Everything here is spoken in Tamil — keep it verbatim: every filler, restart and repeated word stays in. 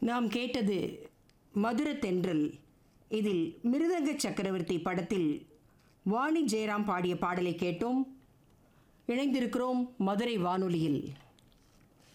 நாம் கேட்டது மதுர தென்றல். இதில் மிருதங்க சக்கரவர்த்தி படத்தில் வாணி ஜெயராம் பாடிய பாடலை கேட்டோம். இணைந்திருக்கிறோம் மதுரை வானொலியில்.